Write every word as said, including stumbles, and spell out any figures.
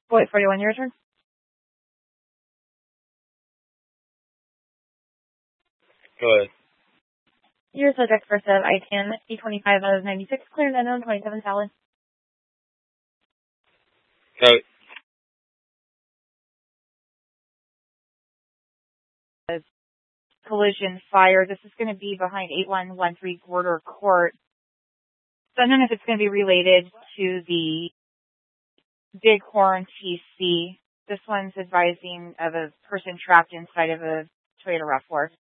Boyd forty-one, your turn. Go ahead. Your subject first of I ten, D twenty-five out of ninety-six, clear and unknown, twenty-seven salad. Code. Collision fire. This is going to be behind eight one one three Gorder Court. So I don't know if it's going to be related to the Bighorn T C. This one's advising of a person trapped inside of a Toyota RAV four.